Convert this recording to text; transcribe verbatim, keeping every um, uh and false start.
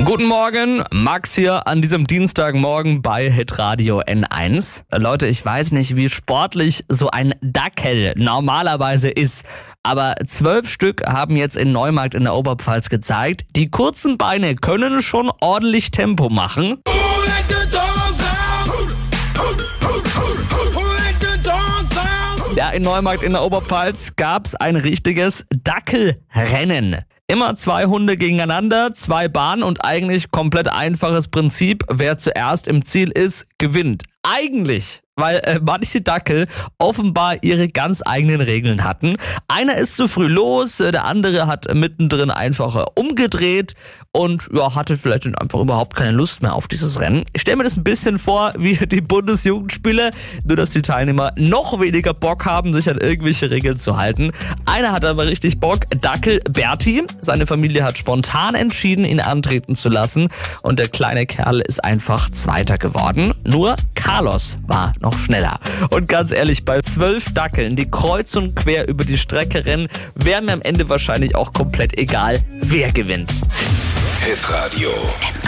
Guten Morgen, Max hier an diesem Dienstagmorgen bei Hitradio N eins. Leute, ich weiß nicht, wie sportlich so ein Dackel normalerweise ist, aber zwölf Stück haben jetzt in Neumarkt in der Oberpfalz gezeigt, die kurzen Beine können schon ordentlich Tempo machen. Ja, in Neumarkt in der Oberpfalz gab's ein richtiges Dackelrennen. Immer zwei Hunde gegeneinander, zwei Bahnen und eigentlich komplett einfaches Prinzip. Wer zuerst im Ziel ist, gewinnt. Eigentlich, weil äh, manche Dackel offenbar ihre ganz eigenen Regeln hatten. Einer ist zu früh los, äh, der andere hat mittendrin einfach äh, umgedreht und ja, hatte vielleicht einfach überhaupt keine Lust mehr auf dieses Rennen. Ich stelle mir das ein bisschen vor wie die Bundesjugendspiele, nur dass die Teilnehmer noch weniger Bock haben, sich an irgendwelche Regeln zu halten. Einer hat aber richtig Bock, Dackel Berti. Seine Familie hat spontan entschieden, ihn antreten zu lassen und der kleine Kerl ist einfach Zweiter geworden. Nur Carlos war noch schneller. Und ganz ehrlich, bei zwölf Dackeln, die kreuz und quer über die Strecke rennen, wäre mir am Ende wahrscheinlich auch komplett egal, wer gewinnt. Hitradio.